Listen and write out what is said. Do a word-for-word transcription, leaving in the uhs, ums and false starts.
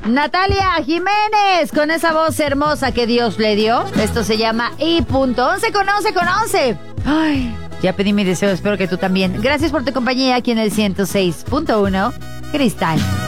Natalia Jiménez, con esa voz hermosa que Dios le dio. Esto se llama I punto. once con once con once. Ay, ya pedí mi deseo, espero que tú también. Gracias por tu compañía aquí en el ciento seis punto uno Cristal.